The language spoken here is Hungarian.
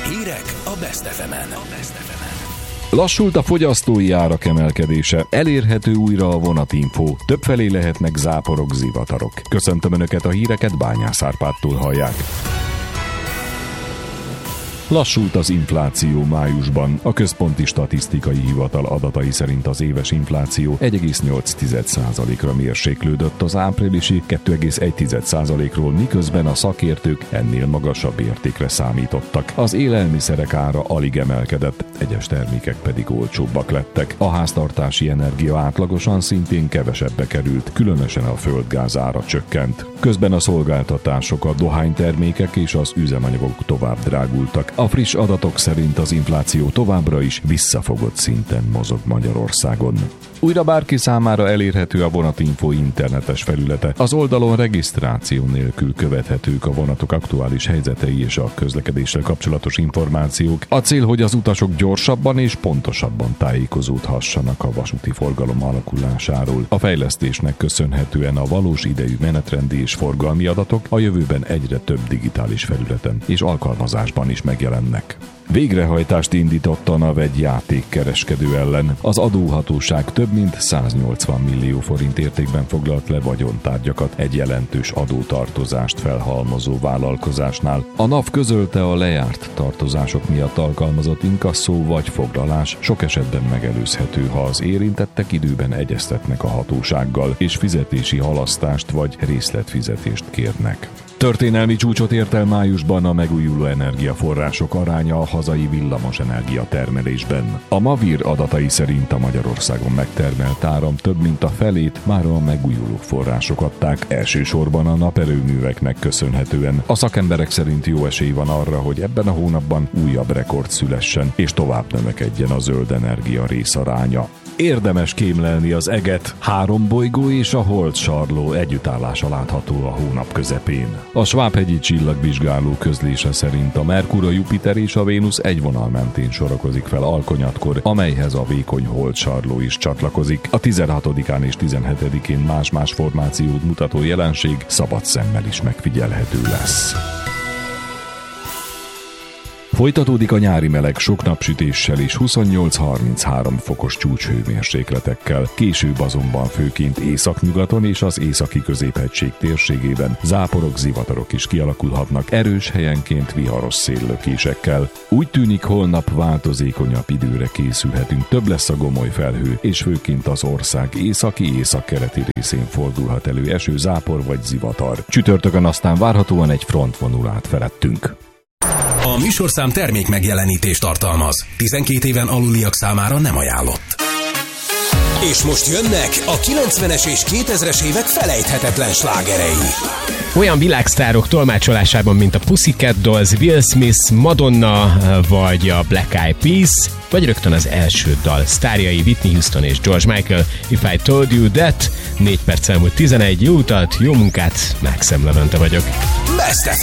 Hírek a Best FM-en. Lassult a fogyasztói árak emelkedése, elérhető újra a vonatinfó, többfelé lehetnek záporok, zivatarok. Köszöntöm Önöket, a híreket Bányász Árpádtól hallják. Lassult az infláció májusban. A Központi Statisztikai Hivatal adatai szerint az éves infláció 1,8%-ra mérséklődött az áprilisi 2,1%-ról, miközben a szakértők ennél magasabb értékre számítottak. Az élelmiszerek ára alig emelkedett, egyes termékek pedig olcsóbbak lettek. A háztartási energia átlagosan szintén kevesebbe került, különösen a földgáz ára csökkent. Közben a szolgáltatások, a dohánytermékek és az üzemanyagok tovább drágultak. A friss adatok szerint az infláció továbbra is visszafogott szinten mozog Magyarországon. Újra bárki számára elérhető a Vonatinfo internetes felülete. Az oldalon regisztráció nélkül követhetők a vonatok aktuális helyzetei és a közlekedéssel kapcsolatos információk. A cél, hogy az utasok gyorsabban és pontosabban tájékozódhassanak a vasúti forgalom alakulásáról. A fejlesztésnek köszönhetően a valós idejű menetrendi és forgalmi adatok a jövőben egyre több digitális felületen és alkalmazásban is megjelennek. Végrehajtást indított a NAV egy játékkereskedő ellen. Az adóhatóság több mint 180 millió forint értékben foglalt le vagyontárgyakat egy jelentős adótartozást felhalmozó vállalkozásnál. A NAV közölte, a lejárt tartozások miatt alkalmazott inkasszó vagy foglalás sok esetben megelőzhető, ha az érintettek időben egyeztetnek a hatósággal, és fizetési halasztást vagy részletfizetést kérnek. Történelmi csúcsot ért el májusban a megújuló energiaforrások aránya a hazai villamosenergia termelésben. A Mavir adatai szerint a Magyarországon megtermelt áram több mint a felét már a megújuló források adták, elsősorban a naperőműveknek köszönhetően. A szakemberek szerint jó esély van arra, hogy ebben a hónapban újabb rekord szülessen, és tovább növekedjen a zöld energia részaránya. Érdemes kémlelni az eget, 3 bolygó és a holdsarló együttállása látható a hónap közepén. A Svábhegyi csillagvizsgáló közlése szerint a Merkur, a Jupiter és a Vénusz egy vonal mentén sorakozik fel alkonyatkor, amelyhez a vékony holdsarló is csatlakozik. A 16-án és 17-én más-más formációt mutató jelenség szabad szemmel is megfigyelhető lesz. Folytatódik a nyári meleg sok napsütéssel és 28-33 fokos csúcshőmérsékletekkel. Később azonban főként északnyugaton és az északi középhegység térségében záporok, zivatarok is kialakulhatnak, erős helyenként viharos széllökésekkel. Úgy tűnik, holnap változékonyabb időre készülhetünk, több lesz a gomoly felhő, és főként az ország északi-északkeleti részén fordulhat elő eső, zápor vagy zivatar. Csütörtökön aztán várhatóan egy front vonul át felettünk. A műsorszám termék megjelenítést tartalmaz. 12 éven aluliak számára nem ajánlott. És most jönnek a 90-es és 2000-es évek felejthetetlen slágerei. Olyan világsztárok tolmácsolásában, mint a Pussycat Dolls, Will Smith, Madonna vagy a Black Eyed Peas, vagy rögtön az első dal sztárjai Whitney Houston és George Michael, If I Told You That. 4 perc elmúlt 11, jó utat, jó munkát, Maxim Levente vagyok. Best